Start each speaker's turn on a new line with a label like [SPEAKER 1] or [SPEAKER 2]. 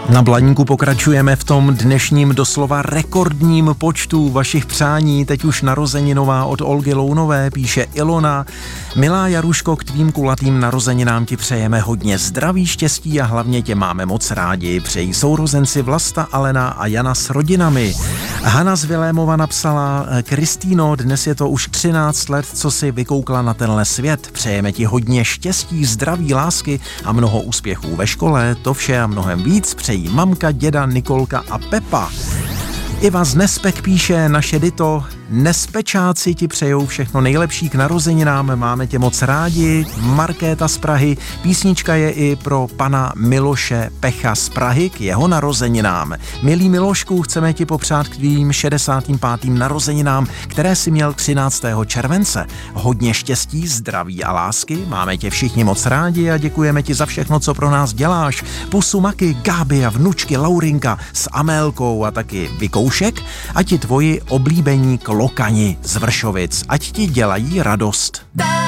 [SPEAKER 1] Na Blaníku pokračujeme v tom dnešním doslova rekordním počtu vašich přání. Teď už narozeninová od Olgy Lounové, píše Ilona. Milá Jaruško, k tvým kulatým narozeninám ti přejeme hodně zdraví, štěstí a hlavně tě máme moc rádi. Přejí sourozenci Vlasta, Alena a Jana s rodinami. Hana z Vilémova napsala: Kristýno, dnes je to už 13 let, co si vykoukla na tenhle svět. Přejeme ti hodně štěstí, zdraví, lásky a mnoho úspěchů ve škole. To vše a mnohem víc přejí mamka, děda, Nikolka a Pepa. Iva z Nespek píše: naše Dito, Nespečáci ti přejou všechno nejlepší k narozeninám, máme tě moc rádi. Markéta z Prahy, písnička je i pro pana Miloše Pecha z Prahy k jeho narozeninám. Milý Milošku, chceme ti popřát k tvým 65. narozeninám, které si měl 13. července. Hodně štěstí, zdraví a lásky, máme tě všichni moc rádi a děkujeme ti za všechno, co pro nás děláš. Pusu Maky, Gáby a vnučky Laurinka s Amélkou a taky Vykoušek a ti tvoji oblíbení klokani z Vršovic, ať ti dělají radost.